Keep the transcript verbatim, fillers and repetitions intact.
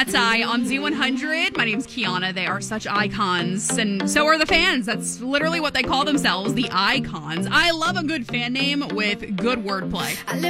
That's I on Z one hundred. My name's Kiana. They are such icons, and so are the fans. That's literally what they call themselves, the Icons. I love a good fan name with good wordplay.